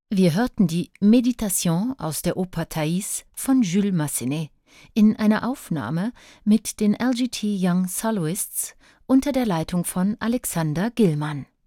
Wir hörten die Méditation aus der Oper Thais von Jules Massenet in einer Aufnahme mit den LGT Young Soloists unter der Leitung von Alexander Gilman.